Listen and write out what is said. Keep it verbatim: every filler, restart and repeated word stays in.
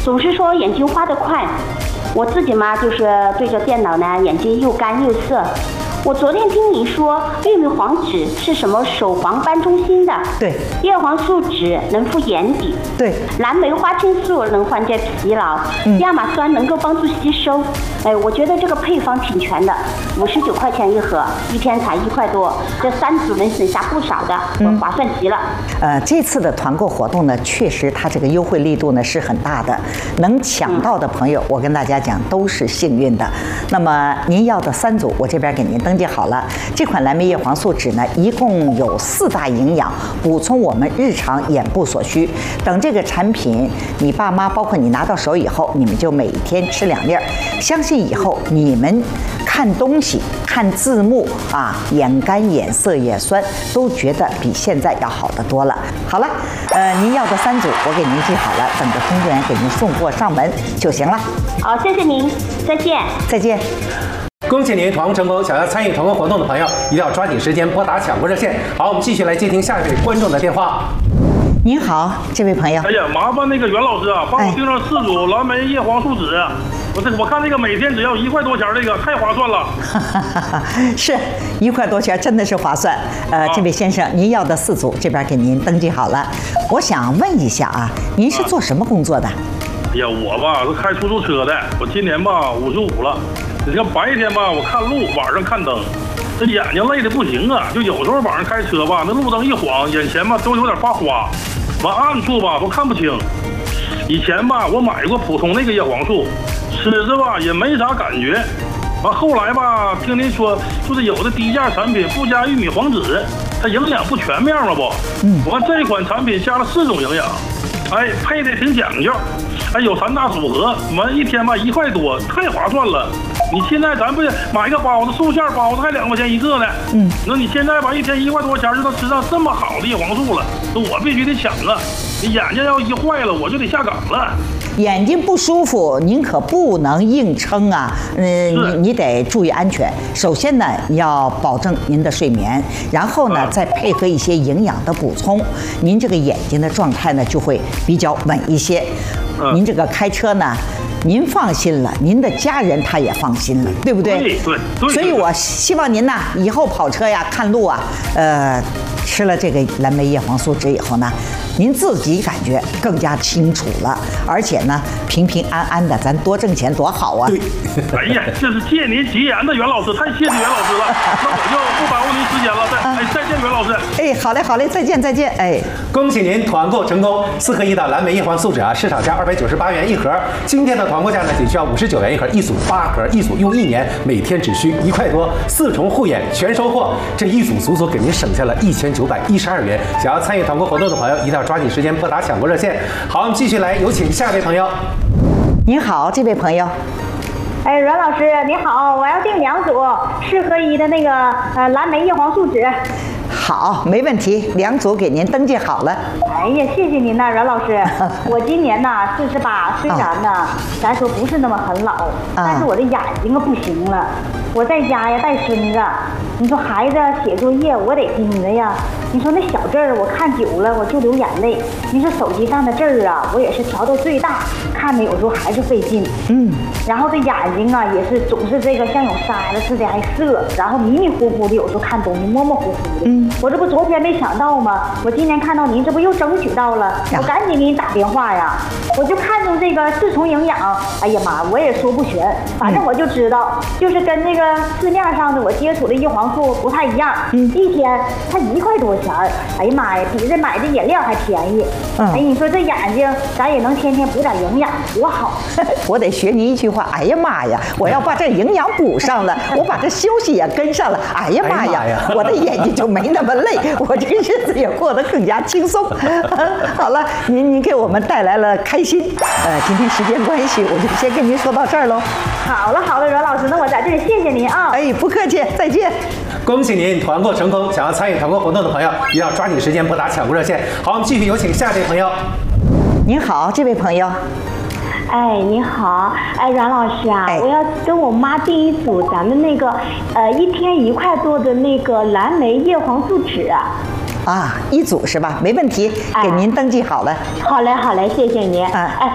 总是说眼睛花得快。我自己嘛，就是对着电脑呢，眼睛又干又涩。我昨天听你说玉米黄酯是什么手黄斑中心的， 对， 叶黄素酯能敷眼底， 对， 蓝莓花青素能缓解疲劳，嗯、亚麻酸能够帮助吸收。哎，我觉得这个配方挺全的，五十九块钱一盒，一天才一块多，这三组能省下不少的，我划算极了。 嗯、呃，这次的团购活动呢，确实它这个优惠力度呢是很大的，能抢到的朋友，嗯、我跟大家讲都是幸运的。那么您要的三组，我这边给您登记好了。这款蓝莓叶黄素酯呢，一共有四大营养，补充我们日常眼部所需。等这个产品你爸妈包括你拿到手以后，你们就每天吃两粒儿，相信以后你们看东西看字幕啊，眼干眼涩眼酸，都觉得比现在要好得多了。好了，呃，您要的三组我给您记好了，等着工作人员给您送货上门就行了。 好，谢谢您，再见。 再见。 恭喜您团购成功！想要参与团购活动的朋友，一定要抓紧时间拨打抢购热线。好，我们继续来接听下一位观众的电话。 您好，这位朋友。 哎呀，麻烦那个袁老师啊，帮我订上四组蓝莓叶黄素酯。我这我看这个每天只要一块多钱，这个太划算了。 是一块多钱，真的是划算。呃，啊、这位先生，您要的四组这边给您登记好了。我想问一下啊，您是做什么工作的？ 哎呀，我吧是开出租车的，我今年吧五十五了。你看白天吧，我看路，晚上看灯，这眼睛累的不行啊！就有时候晚上开车吧，那路灯一晃，眼前吧都有点发花，完暗处吧都看不清。以前吧，我买过普通那个叶黄素，吃着吧也没啥感觉。完后来吧，听您说就是有的低价产品附加玉米黄酯，它营养不全面了不？嗯。完这款产品加了四种营养，哎，配的挺讲究。哎，有三大组合，完一天吧一块多，太划算了。你现在咱不买一个包子，素馅包子还两块钱一个呢。嗯，那你现在吧一天一块多钱就能吃上这么好的叶黄素了，那我必须得抢啊！你眼睛要一坏了，我就得下岗了。 眼睛不舒服，您可不能硬撑啊！嗯，你你得注意安全。首先呢，你要保证您的睡眠，然后呢，再配合一些营养的补充，您这个眼睛的状态呢就会比较稳一些。您这个开车呢，您放心了，您的家人他也放心了，对不对？ 对对对。 所以我希望您呢，以后跑车呀、看路啊，呃，吃了这个蓝莓叶黄素酯以后呢，您自己感觉更加清楚了，而且呢，平平安安的，咱多挣钱多好啊！ 对，哎呀，这是借您吉言的袁老师，太谢谢袁老师了，那我就不耽误您时间了，再哎再见袁老师。 哎，好嘞好嘞，再见再见，哎， 恭喜您团购成功，四合一的蓝莓叶黄素酯啊，市场价二百九十八元一盒，今天的团购价呢，仅需要五十九元一盒，一组八盒，一组用一年，每天只需一块多，四重护眼全收获，这一组足足给您省下了一千九百一十二元。想要参与团购活动的朋友，一定要抓紧时间拨打抢购热线。好，我们继续来有请下一位朋友。 您好，这位朋友。 哎，阮老师你好，我要订两组四合一的那个呃蓝莓叶黄素酯。 好，没问题，两组给您登记好了。 哎呀，谢谢您呐，阮老师。我今年呢四十八，虽然呢、啊、咱说不是那么很老，啊、但是我的眼睛啊不行了。我在家呀带孙子，你说孩子写作业我得盯着呀。你说那小字儿我看久了我就流眼泪。你说手机上的字儿啊，我也是调到最大，看着有时候还是费劲。嗯。然后这眼睛啊也是总是这个像有沙子似的还涩，然后迷迷糊糊的，有时候看东西模模糊糊的。嗯。我这不昨天没想到吗？我今天看到您，这不又争取到了，我赶紧给你打电话呀。我就看中这个四重营养，哎呀妈，我也说不全，反正我就知道，就是跟那个市面上的我接触的叶黄素不太一样。嗯，一天才一块多钱儿，哎呀妈呀，比这买的饮料还便宜。嗯，哎，你说这眼睛咱也能天天补点营养，多好。 我得学您一句话，哎呀妈呀，我要把这营养补上了，我把这休息也跟上了，哎呀妈呀，哎、我的眼睛就没那么累，我这个日子也过得更加轻松。好了，您您给我们带来了开心。呃，今天时间关系，我就先跟您说到这儿喽。 好了好了，阮老师，那我在这里谢谢您啊。 哎，不客气，再见。 恭喜您团购成功！想要参与团购活动的朋友，一定要抓紧时间拨打抢购热线。好，我们继续有请下一位朋友。 您好，这位朋友。 哎，你好，哎，阮老师啊，哎、我要跟我妈订一组咱们那个，呃，一天一块多的那个蓝莓叶黄素酯啊。 啊，一组是吧？没问题，给您登记好了。 好嘞，好嘞，谢谢您。啊，哎，